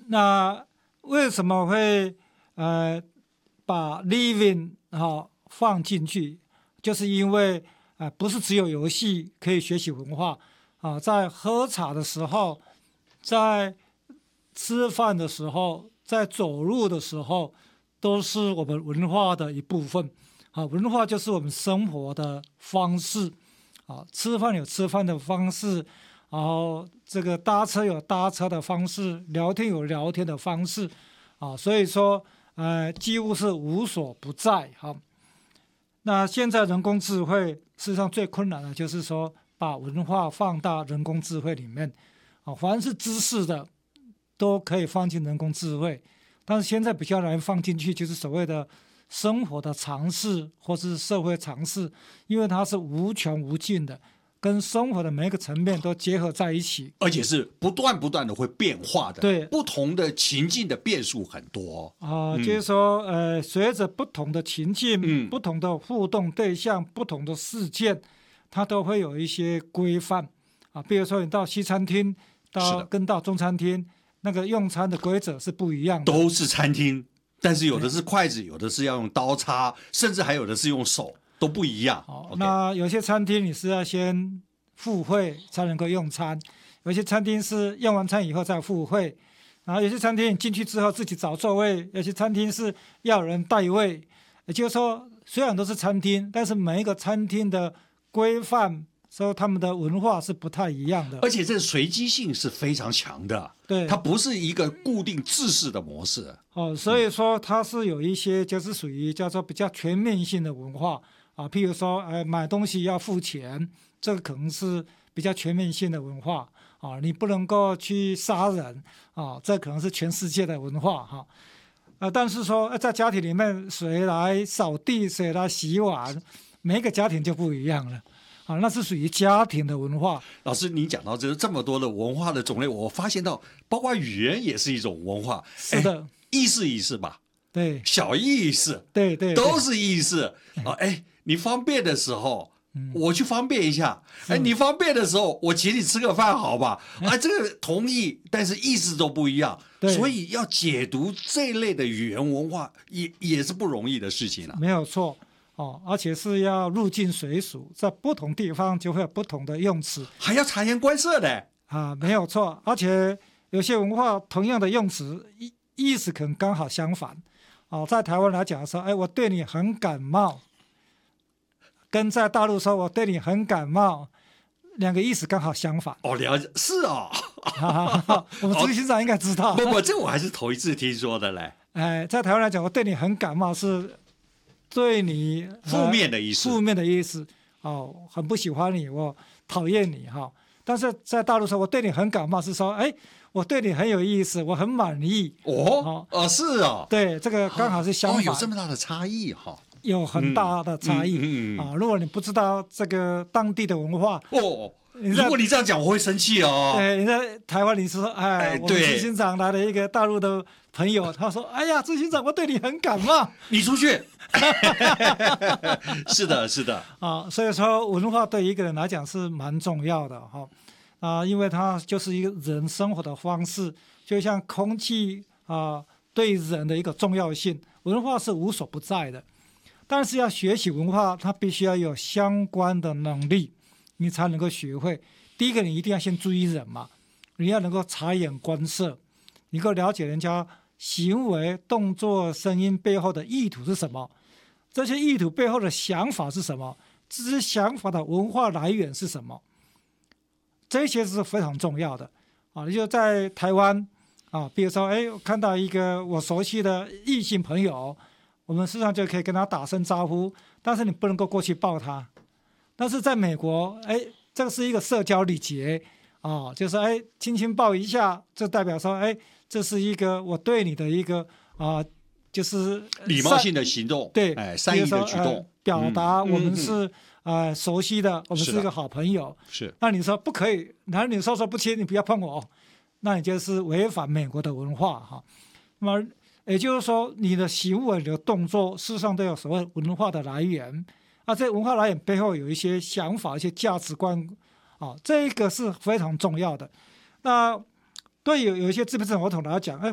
那为什么会把 living 放进去？就是因为不是只有游戏可以学习文化在喝茶的时候，在吃饭的时候，在走路的时候，都是我们文化的一部分文化就是我们生活的方式吃饭有吃饭的方式，然后这个搭车有搭车的方式，聊天有聊天的方式所以说几乎是无所不在那现在人工智慧事实上最困难的就是说把文化放到人工智慧里面凡是知识的都可以放进人工智慧，但是现在比较难放进去就是所谓的生活的常识或是社会常识，因为它是无穷无尽的，跟生活的每一个层面都结合在一起， 而且是不断的会变化的， 对， 不同的情境的变数很多就是说随着不同的情境不同的互动对象不同的事件，它都会有一些规范比如说你到西餐厅到中餐厅，那个用餐的规则是不一样的， 都是餐厅，但是有的是筷子，有的是要用刀叉，甚至还有的是用手，都不一样那有些餐厅你是要先付费才能够用餐，有些餐厅是用完餐以后再付费，然后有些餐厅你进去之后自己找座位，有些餐厅是要有人带位，也就是说虽然都是餐厅，但是每一个餐厅的规范所以他们的文化是不太一样的， 而且这随机性是非常强的， 对， 它不是一个固定制式的模式所以说它是有一些就是属于叫做比较全面性的文化譬如说买东西要付钱，这个可能是比较全面性的文化你不能够去杀人这可能是全世界的文化但是说在家庭里面谁来扫地谁来洗碗，每一个家庭就不一样了那是属于家庭的文化。 老师你讲到这么多的文化的种类，我发现到包括语言也是一种文化， 是的， 意思吧， 对， 小意思， 对， 都是意思你方便的时候我去方便一下你方便的时候我请你吃个饭好吧这个同意，但是意思都不一样，所以要解读这一类的语言文化也是不容易的事情没有错而且是要入境随俗，在不同地方就会有不同的用词， 还要察言观色的没有错，而且有些文化同样的用词意思可能刚好相反在台湾来讲说我对你很感冒，跟在大陆说我对你很感冒，两个意思刚好相反了解，是我们执行长应该知道不这我还是头一次听说的嘞在台湾来讲我对你很感冒是对你负面的意思很不喜欢你，我讨厌你但是在大陆说我对你很感冒是说我对你很有意思，我很满意是对，这个刚好是相反有这么大的差异有很大的差异如果你不知道这个当地的文化如果你这样讲我会生气对，你在台湾你说我们执行长来了一个大陆的朋友，他说哎呀执行长我对你很感冒， 你出去是的所以说文化对一个人来讲是蛮重要的因为它就是一个人生活的方式，就像空气对人的一个重要性，文化是无所不在的，但是要学习文化它必须要有相关的能力你才能够学会。第一个你一定要先注意人嘛，你要能够察言观色，你能够了解人家行为动作声音背后的意图是什么，这些意图背后的想法是什么，这些想法的文化来源是什么，这些是非常重要的你就在台湾比如说看到一个我熟悉的异性朋友，我们事实上就可以跟他打声招呼，但是你不能够过去抱他。但是在美国这个是一个社交礼节就是轻轻抱一下，就代表说这是一个我对你的一个就是礼貌性的行动， 对善意的举动表达我们是熟悉的，我们是一个好朋友是那你说不可以，男女授受不亲，你不要碰我，那你就是违反美国的文化那么也就是说你的行为的动作事实上都有所谓文化的来源这文化来源背后有一些想法一些价值观这个是非常重要的。那对有一些自闭症儿童来讲